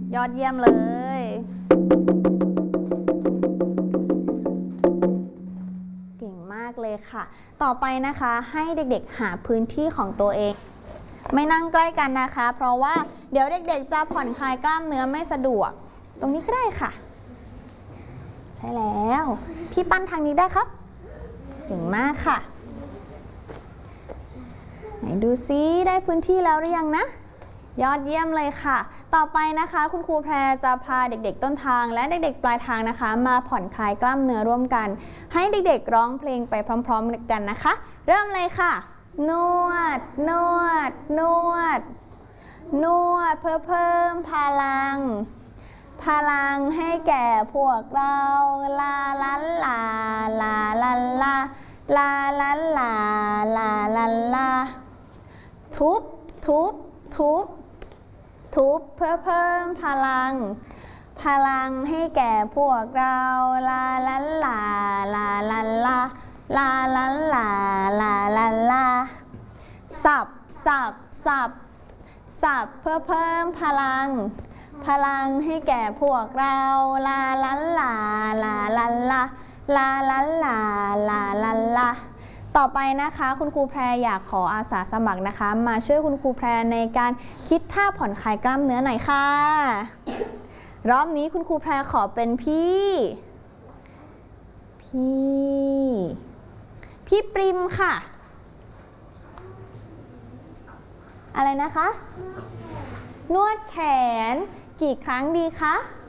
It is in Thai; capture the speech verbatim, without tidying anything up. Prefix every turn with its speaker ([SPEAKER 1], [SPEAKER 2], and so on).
[SPEAKER 1] ยอดเยี่ยมเลยเก่งมากเลยค่ะต่อไปนะคะให้เด็กๆหาพื้นที่ของตัวเองไม่นั่งใกล้กันนะคะเพราะว่าเดี๋ยวเด็กๆจะผ่อนคลายกล้ามเนื้อไม่สะดวกตรงนี้ก็ได้ค่ะใช่แล้วพี่ปั้นทางนี้ได้ครับเก่งมากค่ะไหนดูซิได้พื้นที่แล้วหรือยังนะยอดเยี่ยมเลยค่ะต่อไปนะคะคุณครูแพรจะพาเด็กๆต้นทางและเด็กๆปลายทางนะคะมาผ่อนคลายกล้ามเนื้อร่วมกันให้เด็กๆร้องเพลงไปพร้อมๆกันนะคะเริ่มเลยค่ะนวดนวดนวดนวดเพื่อเพิ่มพลังพลังให้แก่พวกเราลาลาลาลาลาลาลาลาลาลาลาลาทุบทุบทุบทุบเพื่อเพิ่มพลังพลังให้แก่พวกเราลาลาลาลาลาลาลาลาลาลาลาลาสับสับสับสับเพื่อเพิ่มพลังพลังให้แก่พวกเราลาลาลาลาลาลาลาลาลาลาลาลาต่อไปนะคะคุณครูแพรอยากขออาสาสมัครนะคะมาช่วยคุณครูแพรในการคิดท่าผ่อนคลายกล้ามเนื้อหน่อยค่ะรอบนี้คุณครูแพรขอเป็นพี่พี่พี่ปริมค่ะอะไรนะคะนวดแขนกี่ครั้งดีคะ